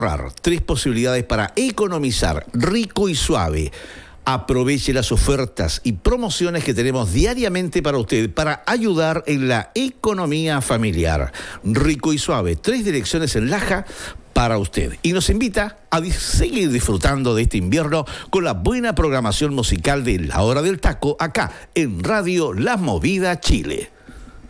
Tres posibilidades para economizar, rico y suave. Aproveche las ofertas y promociones que tenemos diariamente para usted para ayudar en la economía familiar. Rico y suave, 3 direcciones en Laja para usted. Y nos invita a seguir disfrutando de este invierno con la buena programación musical de La Hora del Taco acá en Radio La Movida Chile.